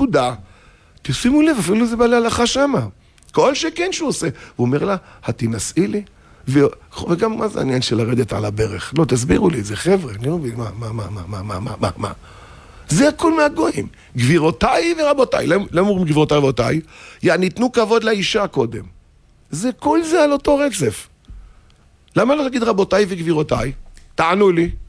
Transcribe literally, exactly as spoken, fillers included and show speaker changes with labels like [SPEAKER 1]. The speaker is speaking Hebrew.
[SPEAKER 1] נקודה. תשימו לב, אפילו זה בא להלכה שמה. כל שכן שהוא עושה. הוא אומר לה, התנסעי לי. וגם מה זה העניין של לרדת על הברך? לא, תסבירו לי את זה, חבר'ה. אני לא מבין, מה, מה, מה, מה, מה, מה, מה, מה? זה הכל מהגויים. גבירותיי ורבותיי. למה אומרים גבירותיי ורבותיי? יא, ניתנו כבוד לאישה קודם. זה, כל זה על אותו רצף. למה לא להגיד רבותיי וגבירותיי? תענו לי.